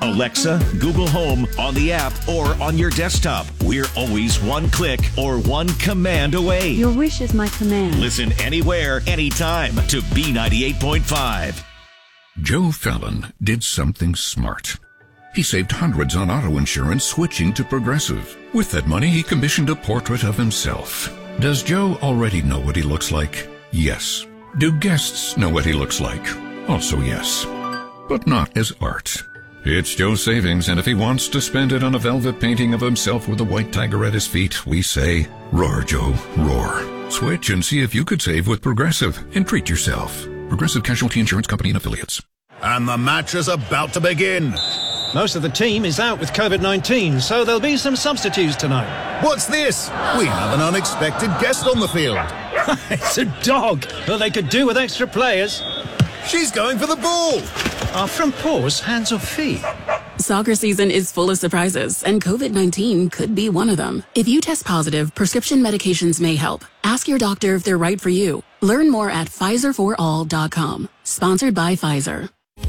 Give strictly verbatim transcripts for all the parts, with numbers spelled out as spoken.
Alexa, Google Home, on the app, or on your desktop. We're always one click or one command away. Your wish is my command. Listen anywhere, anytime to B ninety-eight point five. Joe Fallon did something smart. He saved hundreds on auto insurance switching to Progressive. With that money, he commissioned a portrait of himself. Does Joe already know what he looks like? Yes. Do guests know what he looks like? Also yes. But not as art. It's Joe's savings, and if he wants to spend it on a velvet painting of himself with a white tiger at his feet, we say, roar, Joe, roar. Switch and see if you could save with Progressive and treat yourself. Progressive Casualty Insurance Company and Affiliates. And the match is about to begin. Most of the team is out with COVID nineteen, so there'll be some substitutes tonight. What's this? We have an unexpected guest on the field. It's a dog. Well, they could do with extra players. She's going for the ball. Are front paws hands or feet? Soccer season is full of surprises, and COVID nineteen could be one of them. If you test positive, prescription medications may help. Ask your doctor if they're right for you. Learn more at Pfizer for all dot com. Sponsored by Pfizer.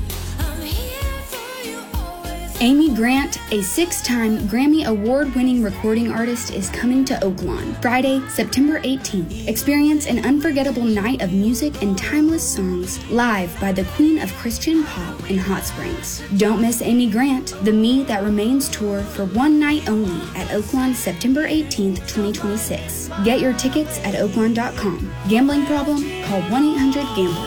Amy Grant, a six-time Grammy Award-winning recording artist, is coming to Oaklawn Friday, September eighteenth. Experience an unforgettable night of music and timeless songs live by the Queen of Christian Pop in Hot Springs. Don't miss Amy Grant, the Me That Remains tour for one night only at Oaklawn September eighteenth, twenty twenty-six. Get your tickets at oaklawn dot com. Gambling problem? Call one eight hundred gambler.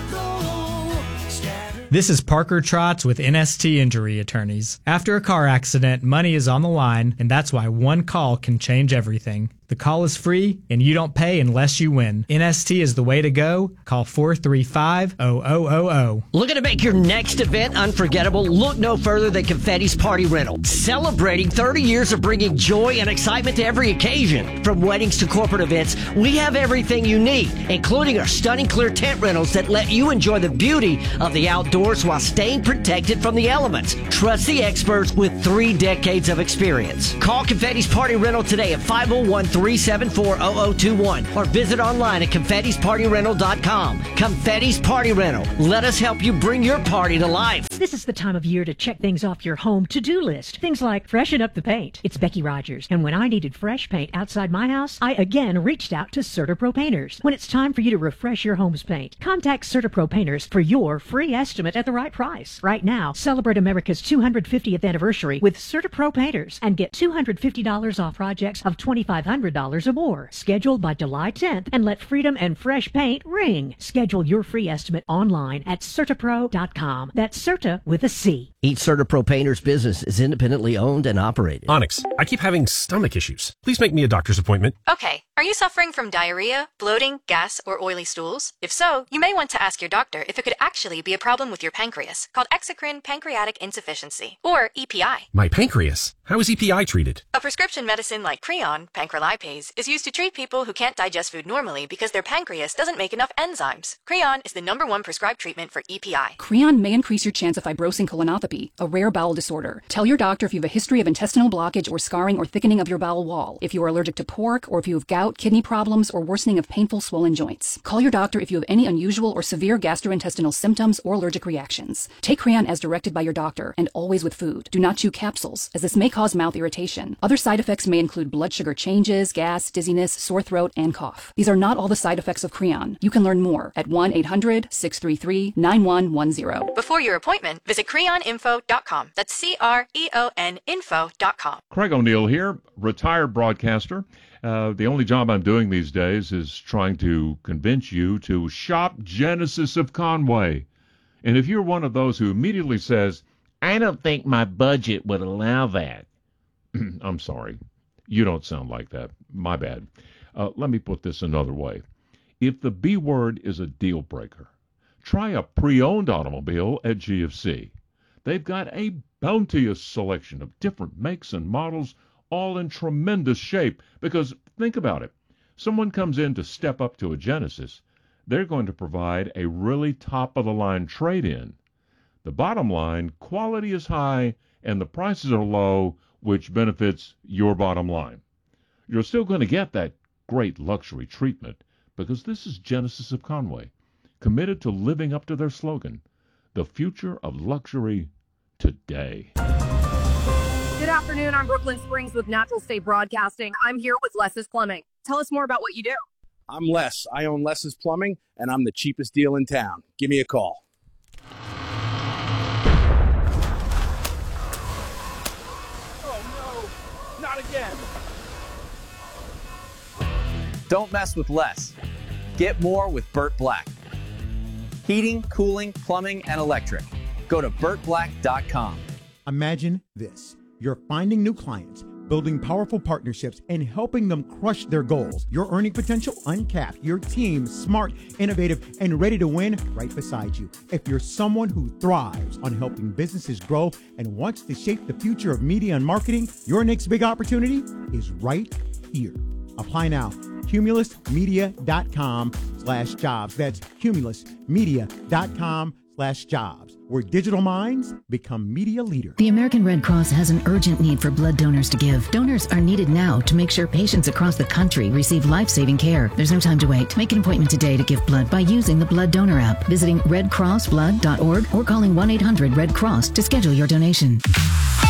This is Parker Trotz with N S T Injury Attorneys. After a car accident, money is on the line, and that's why one call can change everything. The call is free, and you don't pay unless you win. N S T is the way to go. Call four three five, zero zero zero zero. Looking to make your next event unforgettable? Look no further than Confetti's Party Rental. Celebrating thirty years of bringing joy and excitement to every occasion. From weddings to corporate events, we have everything you need, including our stunning clear tent rentals that let you enjoy the beauty of the outdoors while staying protected from the elements. Trust the experts with three decades of experience. Call Confetti's Party Rental today at five oh one, three seven four, zero zero two one or visit online at confettis party rental dot com. Confetti's Party Rental. Let us help you bring your party to life. This is the time of year to check things off your home to-do list. Things like freshen up the paint. It's Becky Rogers, and when I needed fresh paint outside my house, I again reached out to CertaPro Painters. When it's time for you to refresh your home's paint, contact CertaPro Painters for your free estimate at the right price. Right now, celebrate America's two hundred fiftieth anniversary with CertaPro Painters and get two hundred fifty dollars off projects of twenty-five hundred dollars or more. Schedule by July tenth and let freedom and fresh paint ring. Schedule your free estimate online at CertaPro dot com. That's Certa with a C. Each CertaPro Painters business is independently owned and operated. Onyx, I keep having stomach issues. Please make me a doctor's appointment. Okay. Are you suffering from diarrhea, bloating, gas, or oily stools? If so, you may want to ask your doctor if it could actually be a problem with your pancreas, called exocrine pancreatic insufficiency, or E P I. My pancreas? How is E P I treated? A prescription medicine like Creon, pancrelipase, is used to treat people who can't digest food normally because their pancreas doesn't make enough enzymes. Creon is the number one prescribed treatment for E P I. Creon may increase your chance of fibrosing colonopathy, a rare bowel disorder. Tell your doctor if you have a history of intestinal blockage or scarring or thickening of your bowel wall, if you are allergic to pork, or if you have gout, kidney problems, or worsening of painful swollen joints. Call your doctor if you have any unusual or severe gastrointestinal symptoms or allergic reactions. Take Creon as directed by your doctor, and always with food. Do not chew capsules, as this may cause mouth irritation. Other side effects may include blood sugar changes, gas, dizziness, sore throat, and cough. These are not all the side effects of Creon. You can learn more at one eight hundred, six three three, nine one one zero. Before your appointment, visit creon info dot com. That's C R E O N info dot com. Craig O'Neill here, retired broadcaster. Uh, the only job I'm doing these days is trying to convince you to shop Genesis of Conway. And if you're one of those who immediately says, I don't think my budget would allow that, I'm sorry. You don't sound like that. My bad. Uh, let me put this another way. If the B word is a deal breaker, try a pre-owned automobile at G F C. They've got a bounteous selection of different makes and models, all in tremendous shape, because think about it. Someone comes in to step up to a Genesis, they're going to provide a really top-of-the-line trade-in. The bottom line, quality is high and the prices are low, which benefits your bottom line. You're still going to get that great luxury treatment because this is Genesis of Conway, committed to living up to their slogan, the future of luxury today. Good afternoon. I'm Brooklyn Springs with Natural State Broadcasting. I'm here with Les's Plumbing. Tell us more about what you do. I'm Les. I own Les's Plumbing, and I'm the cheapest deal in town. Give me a call. Oh, no. Not again. Don't mess with Les. Get more with Burt Black. Heating, cooling, plumbing, and electric. Go to burt black dot com. Imagine this. You're finding new clients, building powerful partnerships, and helping them crush their goals. Your earning potential uncapped. Your team smart, innovative, and ready to win right beside you. If you're someone who thrives on helping businesses grow and wants to shape the future of media and marketing, your next big opportunity is right here. Apply now. Cumulus Media dot com slash jobs. That's Cumulus Media dot com slash jobs, where digital minds become media leaders. The American Red Cross has an urgent need for blood donors to give. Donors are needed now to make sure patients across the country receive life-saving care. There's no time to wait. Make an appointment today to give blood by using the Blood Donor app, visiting red cross blood dot org, or calling one eight hundred red cross to schedule your donation.